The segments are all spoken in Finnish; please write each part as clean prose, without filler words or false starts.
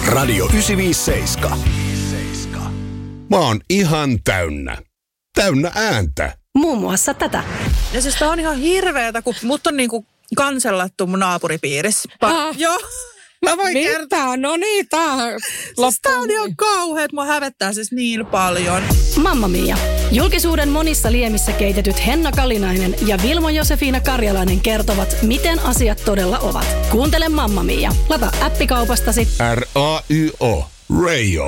Radio 957. Mä oon ihan täynnä. Täynnä ääntä. Muun muassa tätä. Ja siis tää on ihan hirveetä, kun mut on niinku kansellattu mun naapuripiirissä. Joo. Mä voin kertoa. No niin, siis tää on ihan kauheet. Mua hävettää siis niin paljon. Mamma Mia. Julkisuuden monissa liemissä keitetyt Henna Kalinainen ja Vilmo Josefina Karjalainen kertovat, miten asiat todella ovat. Kuuntele Mamma Mia. Lata appikaupastasi. R-A-Y-O. Radio.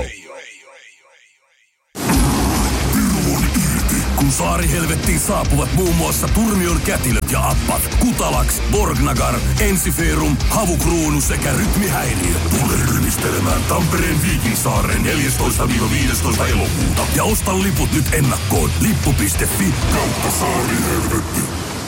Kun saarihelvettiin saapuvat muun muassa Turmion kätilöt ja appat, Kutalax, Borgnagar, Ensiferum, Havukruunu sekä rytmihäiriö. Tule ryhmistelemään Tampereen Viikinsaareen 14-15 elokuuta. Ja osta liput nyt ennakkoon lippu.fi/saarihelvetti.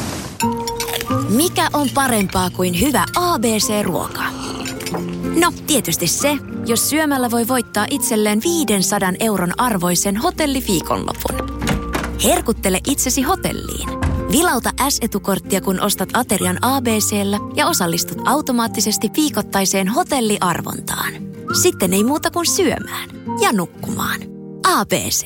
Mikä on parempaa kuin hyvä ABC-ruoka? No, tietysti se, jos syömällä voi voittaa itselleen 500 € arvoisen hotelliviikonlopun. Herkuttele itsesi hotelliin. Vilauta S-etukorttia, kun ostat aterian ABC:llä ja osallistut automaattisesti viikoittaiseen hotelliarvontaan. Sitten ei muuta kuin syömään ja nukkumaan. ABC.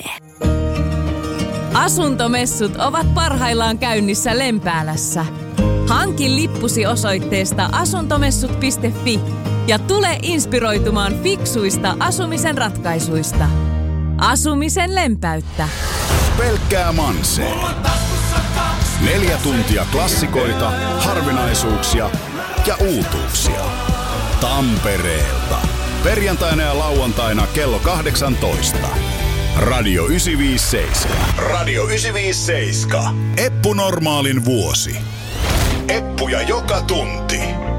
Asuntomessut ovat parhaillaan käynnissä Lempäälässä. Hanki lippusi osoitteesta asuntomessut.fi ja tule inspiroitumaan fiksuista asumisen ratkaisuista. Asumisen lempääyttä. Pelkkää Mansee. 4 tuntia klassikoita, harvinaisuuksia ja uutuuksia. Tampereelta. Perjantaina ja lauantaina kello 18. Radio 957. Radio 957. Eppu Normaalin vuosi. Eppuja joka tunti.